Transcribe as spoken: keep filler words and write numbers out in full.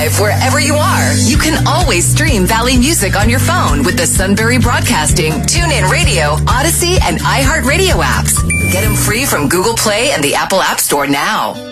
Wherever you are, you can always stream Valley Music on your phone with the Sunbury Broadcasting, TuneIn Radio, Odyssey, and iHeartRadio apps. Get them free from Google Play and the Apple App Store now.